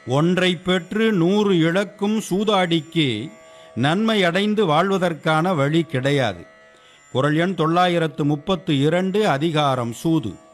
ஒன்றை பெற்று 100 இழக்கும் சூதாடிக்கு நன்மை அடைந்து வாழ்வதற்கான வழி கிடையாது. குறள் எண் 932, அதிகாரம் சூது.